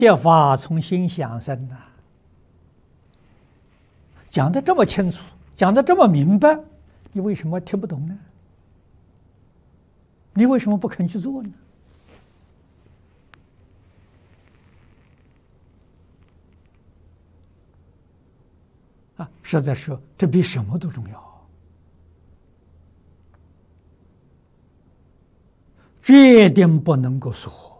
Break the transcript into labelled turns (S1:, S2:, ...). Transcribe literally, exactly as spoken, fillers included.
S1: 这法从心想生呐、啊，讲的这么清楚，讲的这么明白，你为什么听不懂呢？你为什么不肯去做呢？啊，实在说，这比什么都重要，决定不能够说。